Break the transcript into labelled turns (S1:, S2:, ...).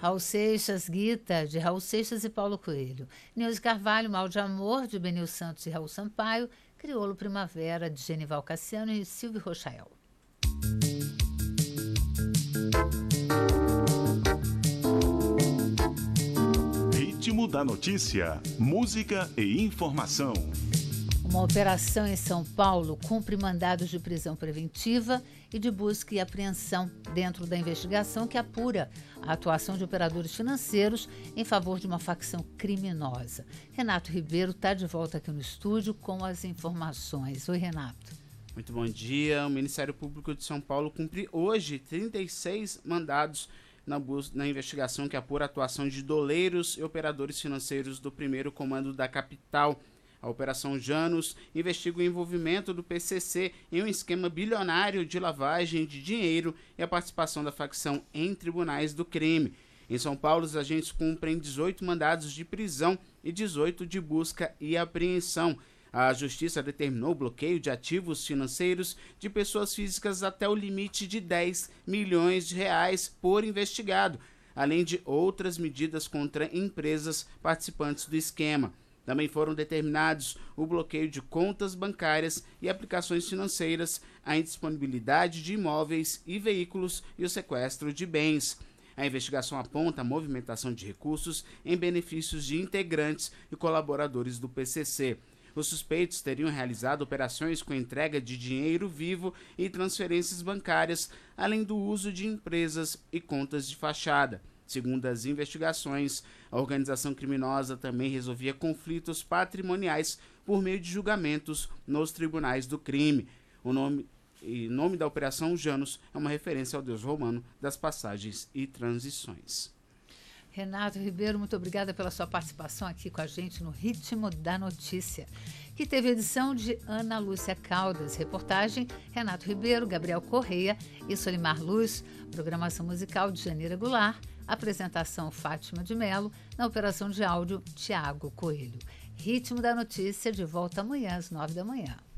S1: Raul Seixas, Guita, de Raul Seixas e Paulo Coelho. Nilce Carvalho, Mal de Amor, de Benil Santos e Raul Sampaio. Crioulo Primavera, de Genival Cassiano e Silvio Rochael.
S2: Ritmo da notícia, música e informação.
S1: Uma operação em São Paulo cumpre mandados de prisão preventiva e de busca e apreensão dentro da investigação que apura a atuação de operadores financeiros em favor de uma facção criminosa. Renato Ribeiro está de volta aqui no estúdio com as informações. Oi, Renato.
S3: Muito bom dia. O Ministério Público de São Paulo cumpre hoje 36 mandados na investigação que apura a atuação de doleiros e operadores financeiros do primeiro comando da capital. A Operação Janus investiga o envolvimento do PCC em um esquema bilionário de lavagem de dinheiro e a participação da facção em tribunais do crime. Em São Paulo, os agentes cumprem 18 mandados de prisão e 18 de busca e apreensão. A Justiça determinou o bloqueio de ativos financeiros de pessoas físicas até o limite de 10 milhões de reais por investigado, além de outras medidas contra empresas participantes do esquema. Também foram determinados o bloqueio de contas bancárias e aplicações financeiras, a indisponibilidade de imóveis e veículos e o sequestro de bens. A investigação aponta a movimentação de recursos em benefícios de integrantes e colaboradores do PCC. Os suspeitos teriam realizado operações com entrega de dinheiro vivo e transferências bancárias, além do uso de empresas e contas de fachada. Segundo as investigações, a organização criminosa também resolvia conflitos patrimoniais por meio de julgamentos nos tribunais do crime. O nome da Operação Janus é uma referência ao deus romano das passagens e transições.
S1: Renato Ribeiro, muito obrigada pela sua participação aqui com a gente no Ritmo da Notícia, que teve edição de Ana Lúcia Caldas, reportagem Renato Ribeiro, Gabriel Correia e Solimar Luz, programação musical de Janeira Goulart, apresentação Fátima de Mello, na operação de áudio Tiago Coelho. Ritmo da Notícia de volta amanhã às 9 da manhã.